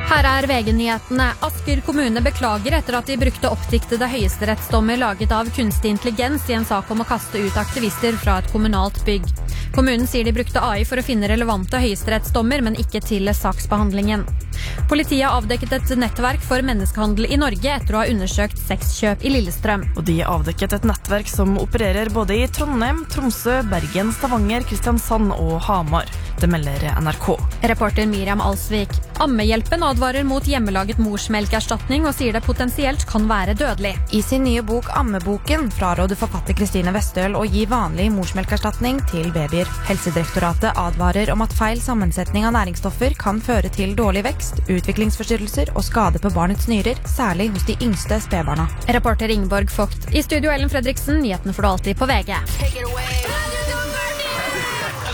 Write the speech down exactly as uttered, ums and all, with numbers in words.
Her er V G-nyhetene. Asker kommune beklager etter at de brukte oppdiktede høyesterettsdommer laget av kunstig intelligens i en sak om å kaste ut aktivister fra et kommunalt bygg. Kommunen sier de brukte A I for å finne relevante høyesterettsdommer, men ikke til saksbehandlingen. Politiet har avdekket et nettverk for menneskehandel i Norge etter å ha undersøkt sexkjøp i Lillestrøm. Og de har avdekket et nettverk som opererer både i Trondheim, Tromsø, Bergen, Stavanger, Kristiansand og Hamar. Det melder N R K. Reporter Miriam Alsvik. Ammehjelpen advarer mot hjemmelaget morsmelkerstatning og sier det potensielt kan være dødelig. I sin nye bok Ammeboken fraråder forfatter Kristine Vestøl å gi vanlig morsmelkerstatning til babyer. Helsedirektoratet advarer om at feil sammensetning av næringsstoffer kan føre til dårlig vekst, utviklingsforstyrrelser og skade på barnets nyrer, særlig hos de yngste spedbarna. Reporter Ingeborg Vogt. I studio Ellen Fredriksen, nyhetene får du alltid på V G.